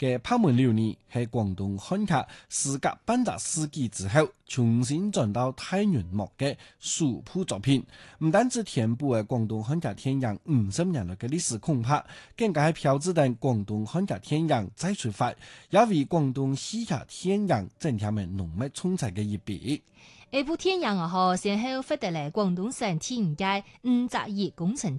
嘅拍門料理係廣東漢客時隔半個世紀之後重新轉到大銀幕嘅首部作品，唔單止填補嘅廣東漢客天陽50年來嘅歷史空白，更加係標誌住廣東漢客天陽再出發，也為廣東戲客天陽增添嘅濃墨重彩嘅一筆。 呢部天陽先後獲得了廣東省體育界50億工程獎。